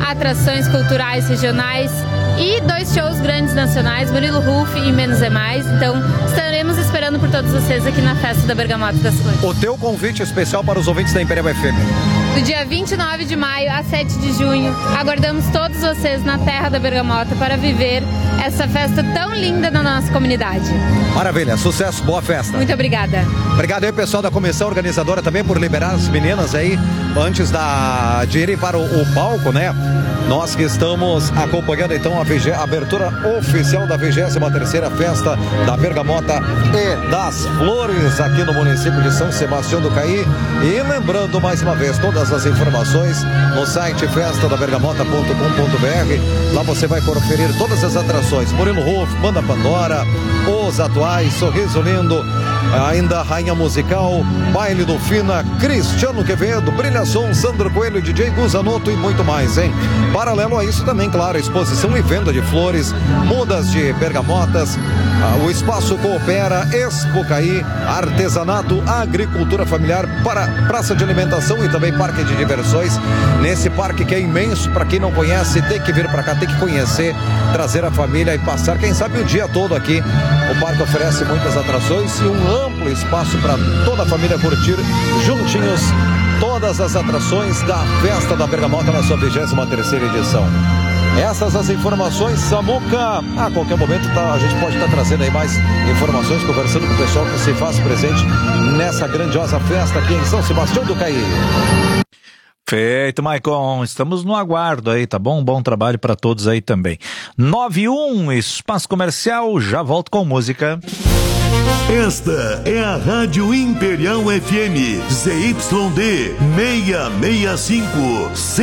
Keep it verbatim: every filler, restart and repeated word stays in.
atrações culturais regionais e dois shows grandes nacionais, Murilo Huff e Menos é Mais. Então, estaremos esperando por todos vocês aqui na Festa da Bergamota das Flores. O teu convite especial para os ouvintes da Imperial F M. Do dia vinte e nove de maio a sete de junho, aguardamos todos vocês na Terra da Bergamota para viver essa festa tão linda da nossa comunidade. Maravilha, sucesso, boa festa. Muito obrigada. Obrigado aí, pessoal da comissão organizadora também por liberar as meninas aí antes da, de irem para o, o palco, né? Nós que estamos acompanhando então a, vigé, a abertura oficial da vigésima terceira Festa da Bergamota e das Flores aqui no município de São Sebastião do Caí. E lembrando mais uma vez, todas as informações no site festa da bergamota ponto com ponto br. Lá você vai conferir todas as atrações. Murilo Huff, Banda Pandora, Os Atuais, Sorriso Lindo, ainda Rainha Musical, Baile do Fina, Cristiano Quevedo, Brilhação, Sandro Coelho, D J Guzanoto e muito mais, hein? Paralelo a isso também, claro, exposição e venda de flores, mudas de bergamotas, o espaço coopera, Expo Caí, artesanato, agricultura familiar, para praça de alimentação e também parque de diversões. Nesse parque que é imenso, para quem não conhece, tem que vir para cá, tem que conhecer, trazer a família e passar, quem sabe, o dia todo aqui. O parque oferece muitas atrações e um amplo espaço para toda a família curtir juntinhos todas as atrações da Festa da Bergamota na sua vigésima terceira edição. Essas as informações, Samuca. A qualquer momento tá, a gente pode estar tá trazendo aí mais informações, conversando com o pessoal que se faz presente nessa grandiosa festa aqui em São Sebastião do Caí. Feito, Maicon. Estamos no aguardo aí, tá bom? Bom trabalho para todos aí também. nove e um, Espaço Comercial, já volto com música. Esta é a Rádio Imperial F M, Z Y D seiscentos e sessenta e cinco.